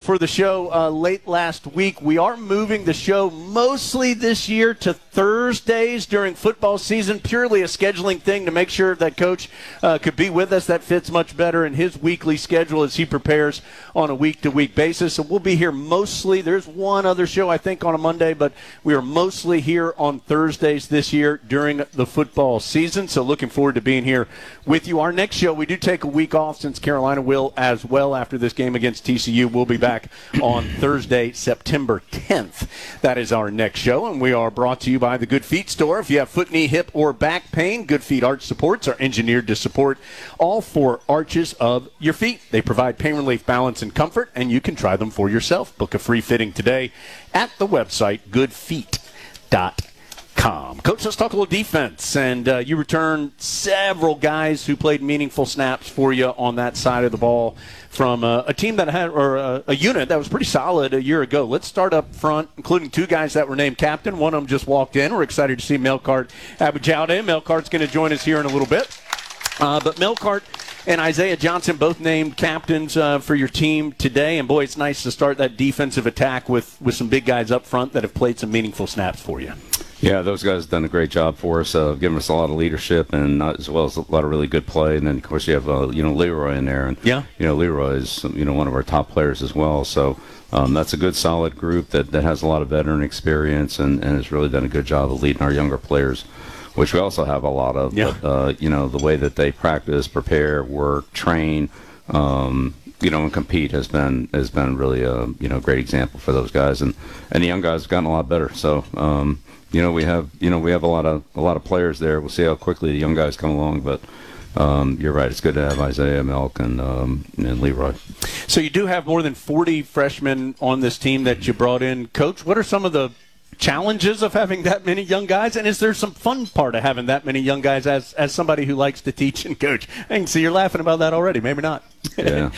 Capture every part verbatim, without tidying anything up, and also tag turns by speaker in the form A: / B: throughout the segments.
A: for the show uh, late last week. We are moving the show mostly this year to Thursdays during football season, purely a scheduling thing to make sure that Coach uh, could be with us. That fits much better in his weekly schedule as he prepares on a week-to-week basis. So we'll be here mostly. There's one other show, I think, on a Monday, but we are mostly here on Thursdays this year during the football season. So looking forward to being here with you. Our next show, we do take a week off since Carolina will as well after this game against T C U. We'll be back on Thursday, September tenth. That is our next show, and we are brought to you by the Good Feet Store. If you have foot, knee, hip, or back pain, Good Feet Arch Supports are engineered to support all four arches of your feet. They provide pain relief, balance, and comfort, and you can try them for yourself. Book a free fitting today at the website good feet dot com. Coach, let's talk a little defense. And uh, you returned several guys who played meaningful snaps for you on that side of the ball from uh, a team that had, or a, a unit that was pretty solid a year ago. Let's start up front, including two guys that were named captain. One of them just walked in. We're excited to see Melkart Abujade. Melkart's going to join us here in a little bit. Uh, but Melkart and Isaiah Johnson both named captains uh, for your team today. And, boy, it's nice to start that defensive attack with, with some big guys up front that have played some meaningful snaps for you.
B: Yeah, those guys have done a great job for us, uh, giving us a lot of leadership and not, as well as a lot of really good play. And then, of course, you have uh, you know Leroy in there, and
A: yeah,
B: you know Leroy is you know one of our top players as well. So um, that's a good, solid group that, that has a lot of veteran experience and, and has really done a good job of leading our younger players, which we also have a lot of.
A: Yeah.
B: But, uh, you know, the way that they practice, prepare, work, train. Um, You know, and compete has been has been really a you know great example for those guys, and, and the young guys have gotten a lot better. So, um, you know, we have you know we have a lot of a lot of players there. We'll see how quickly the young guys come along, but um, you're right. It's good to have Isaiah, Melk, and um, and Leroy.
A: So you do have more than forty freshmen on this team that you brought in, Coach. What are some of the challenges of having that many young guys, and is there some fun part of having that many young guys as as somebody who likes to teach and coach? I can see you're laughing about that already. Maybe not.
B: Yeah.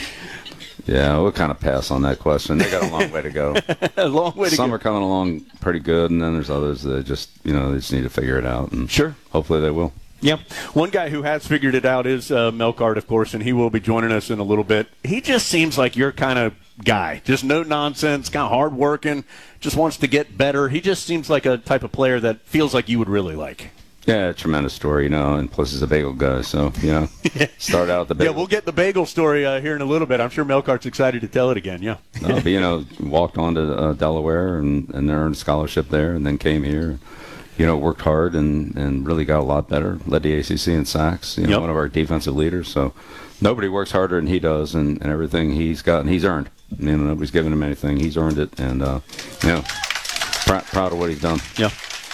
B: Yeah, we'll kind of pass on that question. They got a long way to go.
A: a long way to
B: Some
A: go.
B: are coming along pretty good, and then there's others that just, you know, they just need to figure it out. And
A: sure.
B: Hopefully they will.
A: Yeah. One guy who has figured it out is uh, Melkart, of course, and he will be joining us in a little bit. He just seems like your kind of guy. Just no nonsense, kind of hard-working, just wants to get better. He just seems like a type of player that feels like you would really like.
B: Yeah, tremendous story, you know, and plus he's a bagel guy, so, you know, start out the bagel.
A: Yeah, we'll get the bagel story uh, here in a little bit. I'm sure Melkart's excited to tell it again, yeah.
B: no, but, you know, walked on to uh, Delaware and, and earned a scholarship there and then came here. You know, worked hard and, and really got a lot better. Led the A C C in sacks, you know,
A: yep.
B: one of our defensive leaders. So nobody works harder than he does, and, and everything he's gotten, he's earned. You know, nobody's given him anything. He's earned it, and, uh, you know, pr- proud of what he's done.
A: Yeah.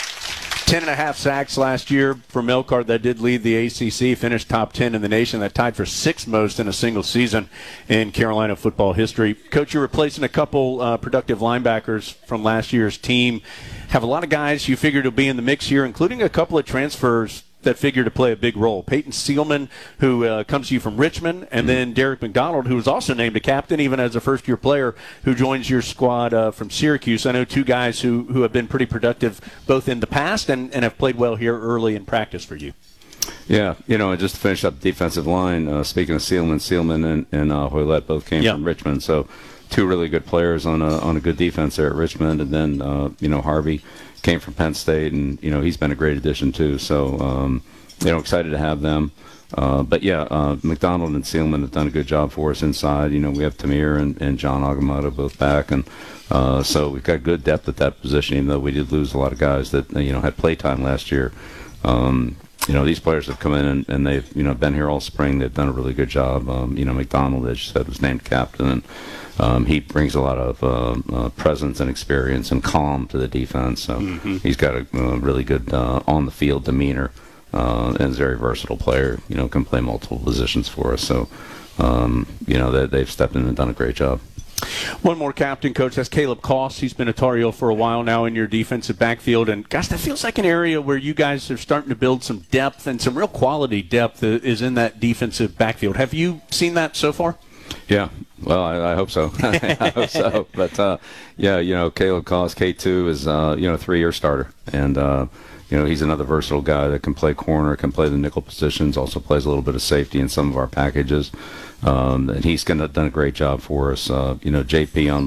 A: Ten and a half sacks last year for Melkart. That did lead the A C C, finished top ten in the nation. That tied for sixth most in a single season in Carolina football history. Coach, you're replacing a couple uh, productive linebackers from last year's team. Have a lot of guys you figured will be in the mix here, including a couple of transfers that figure to play a big role. Peyton Seelman, who uh, comes to you from Richmond, and mm-hmm. then Derek McDonald, who was also named a captain, even as a first-year player, who joins your squad uh, from Syracuse. I know two guys who, who have been pretty productive both in the past and, and have played well here early in practice for you.
B: Yeah, you know, and just to finish up the defensive line, uh, speaking of Seelman, Seelman and, and uh, Hoylett both came
A: yeah.
B: from Richmond, so two really good players on a on a good defense there at Richmond, and then, uh, you know, Harvey came from Penn State, and, you know, he's been a great addition too, so, um, you know, excited to have them. Uh, but, yeah, uh, McDonald and Seelman have done a good job for us inside. You know, we have Tamir and, and John Agamotto both back, and uh, so we've got good depth at that position, even though we did lose a lot of guys that, you know, had play time last year. Um, you know, these players have come in and, and they've, you know, been here all spring. They've done a really good job. Um, you know, McDonald, as you said, was named captain, and um, he brings a lot of uh, uh, presence and experience and calm to the defense. So mm-hmm. he's got a uh, really good uh, on-the-field demeanor. Uh, and is a very versatile player, you know, can play multiple positions for us. So, um, you know, they, they've stepped in and done a great job.
A: One more captain, Coach. That's Caleb Koss. He's been a Tar Heel for a while now in your defensive backfield. And, gosh, that feels like an area where you guys are starting to build some depth, and some real quality depth is in that defensive backfield. Have you seen that so far?
B: Yeah, well, I, I hope so. I hope so. But, uh, yeah, you know, Caleb Koss, K two, is, uh, you know, a three-year starter. And, uh, you know, he's another versatile guy that can play corner, can play the nickel positions, also plays a little bit of safety in some of our packages. Um, and he's gonna, done a great job for us. Uh, you know, J P on